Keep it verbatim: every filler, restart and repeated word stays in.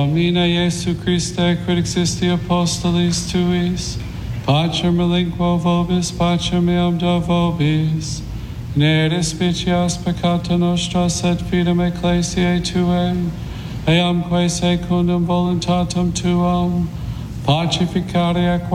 Domine Iesu Christe, quid existi apostolis tuis, pacem relinquo vobis, pacem meam do vobis, ne despicias peccata nostra, sed fidem ecclesiae tuae, eamque secundum voluntatem tuam, pacificare